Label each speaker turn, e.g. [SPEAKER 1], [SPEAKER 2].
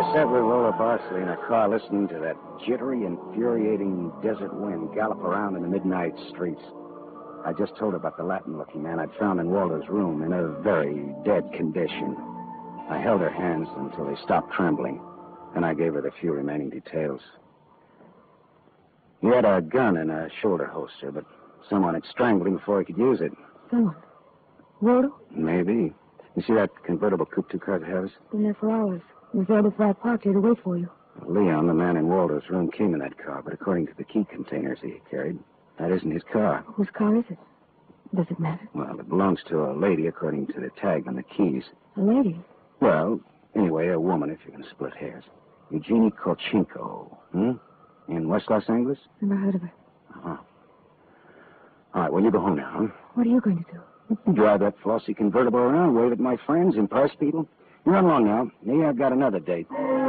[SPEAKER 1] I sat with Lola Barsley in a car listening to that jittery, infuriating desert wind gallop around in the midnight streets. I just told her about the Latin-looking man I'd found in Walter's room in a very dead condition. I held her hands until they stopped trembling, and I gave her the few remaining details. He had a gun in a shoulder holster, but someone had strangled him before he could use it.
[SPEAKER 2] Someone? Walter?
[SPEAKER 1] Maybe. You see that convertible coupe two cars ahead of us?
[SPEAKER 2] Been there for hours. Was there before I parked here to wait for you.
[SPEAKER 1] Leon, the man in Walter's room, came in that car, but according to the key containers he carried, that isn't his car.
[SPEAKER 2] Whose car is it? Does it matter?
[SPEAKER 1] Well, it belongs to a lady, according to the tag on the keys.
[SPEAKER 2] A lady?
[SPEAKER 1] Well, anyway, a woman, if you're going to split hairs. Eugenie Kolchenko, in West Los Angeles?
[SPEAKER 2] Never heard of her.
[SPEAKER 1] Uh-huh. All right, well, you go home now, huh?
[SPEAKER 2] What are you going to do?
[SPEAKER 1] Drive that flossy convertible around, wave at my friends, impress people. You run along now. Maybe I've got another date.